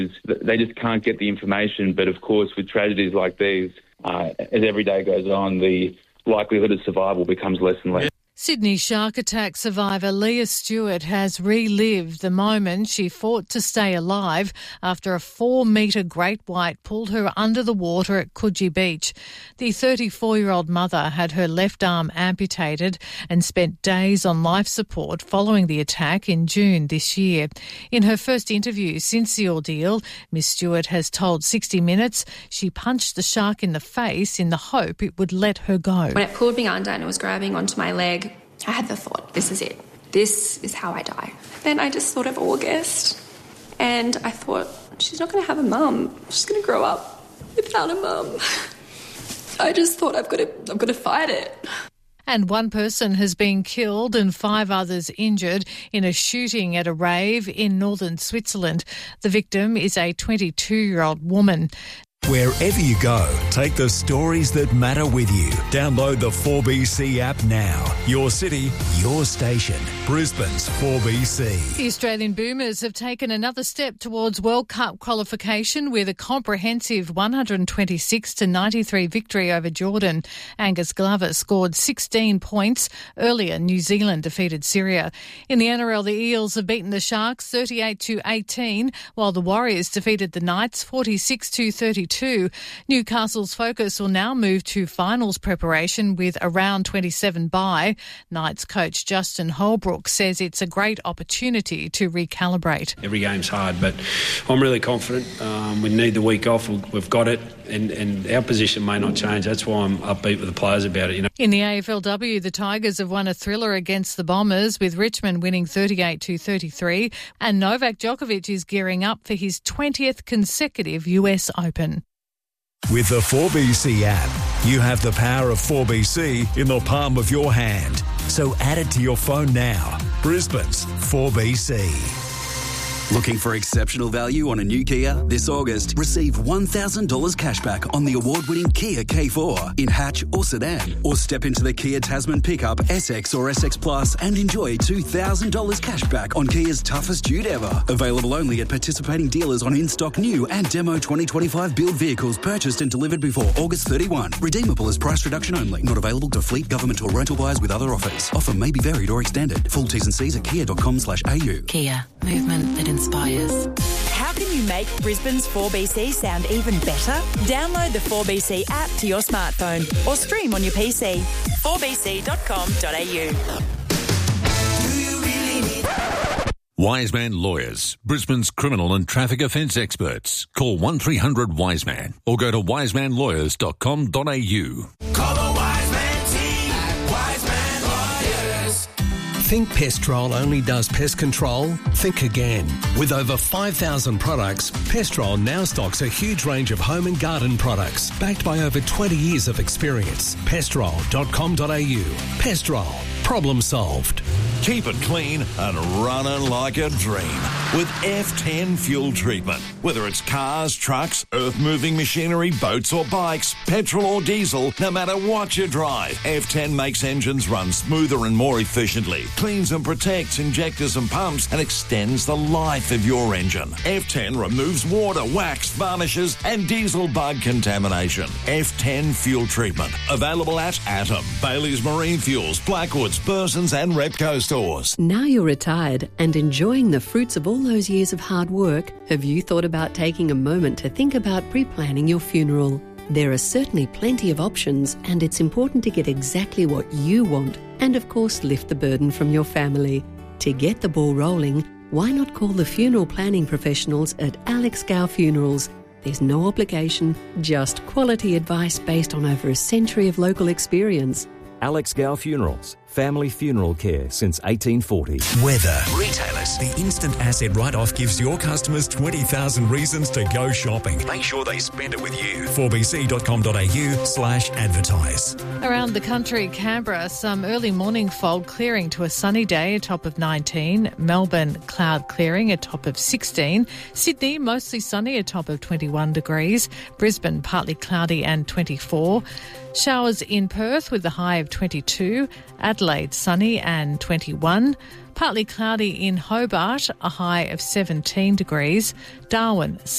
They just can't get the information. But of course, with tragedies like these, as every day goes on, the likelihood of survival becomes less and less. Sydney shark attack survivor Leah Stewart has relived the moment she fought to stay alive after a 4-metre great white pulled her under the water at Coogee Beach. The 34-year-old mother had her left arm amputated and spent days on life support following the attack in June this year. In her first interview since the ordeal, Miss Stewart has told 60 Minutes she punched the shark in the face in the hope it would let her go. When it pulled me under and it was grabbing onto my leg, I had the thought, this is it. This is how I die. Then I just thought of August and I thought, she's not going to have a mum. She's going to grow up without a mum. I just thought I've got to fight it. And one person has been killed and 5 others injured in a shooting at a rave in northern Switzerland. The victim is a 22-year-old woman. Wherever you go, take the stories that matter with you. Download the 4BC app now. Your city, your station. Brisbane's 4BC. The Australian Boomers have taken another step towards World Cup qualification with a comprehensive 126-93 victory over Jordan. Angus Glover scored 16 points. Earlier, New Zealand defeated Syria. In the NRL, the Eels have beaten the Sharks 38-18, while the Warriors defeated the Knights 46-32. Newcastle's focus will now move to finals preparation with a round 27 bye. Knights coach Justin Holbrook says it's a great opportunity to recalibrate. Every game's hard, but I'm really confident. We need the week off. We've got it, and our position may not change. That's why I'm upbeat with the players about it. You know. In the AFLW, the Tigers have won a thriller against the Bombers, with Richmond winning 38-33, and Novak Djokovic is gearing up for his 20th consecutive US Open. With the 4BC app, you have the power of 4BC in the palm of your hand. So add it to your phone now. Brisbane's 4BC. Looking for exceptional value on a new Kia? This August, receive $1,000 cashback on the award-winning Kia K4 in hatch or sedan. Or step into the Kia Tasman pickup, SX or SX Plus and enjoy $2,000 cashback on Kia's toughest dude ever. Available only at participating dealers on in-stock new and demo 2025 build vehicles purchased and delivered before August 31. Redeemable as price reduction only. Not available to fleet, government or rental buyers with other offers. Offer may be varied or extended. Full T's and C's at kia.com/au. Kia. Movement that inspires. How can you make Brisbane's 4BC sound even better? Download the 4BC app to your smartphone or stream on your PC. 4bc.com.au. Wiseman Lawyers, Brisbane's criminal and traffic offence experts. Call 1300 Wiseman or go to wisemanlawyers.com.au. Call the Wiseman team at Wiseman Lawyers. Think Pestrol only does pest control? Think again. With over 5,000 products, Pestrol now stocks a huge range of home and garden products, backed by over 20 years of experience. Pestrol.com.au. Pestrol. Problem solved. Keep it clean and running like a dream with F10 fuel treatment. Whether it's cars, trucks, earth-moving machinery, boats or bikes, petrol or diesel, no matter what you drive, F10 makes engines run smoother and more efficiently, cleans and protects injectors and pumps, and extends the life of your engine. F10 removes water, wax, varnishes, and diesel bug contamination. F10 fuel treatment. Available at Atom, Bailey's Marine Fuels, Blackwoods, Burson's and Repco stores. Now you're retired and enjoying the fruits of all those years of hard work, have you thought about taking a moment to think about pre-planning your funeral? There are certainly plenty of options, and it's important to get exactly what you want and, of course, lift the burden from your family. To get the ball rolling, why not call the funeral planning professionals at Alex Gow Funerals? There's no obligation, just quality advice based on over a century of local experience. Alex Gow Funerals. Family funeral care since 1840. Weather. Retailers. The instant asset write-off gives your customers 20,000 reasons to go shopping. Make sure they spend it with you. 4bc.com.au/advertise. Around the country, Canberra, some early morning fog clearing to a sunny day, a top of 19. Melbourne, cloud clearing, a top of 16. Sydney, mostly sunny, a top of 21 degrees. Brisbane, partly cloudy and 24. Showers in Perth with a high of 22. Adelaide, sunny and 21. Partly cloudy in Hobart, a high of 17 degrees. Darwin,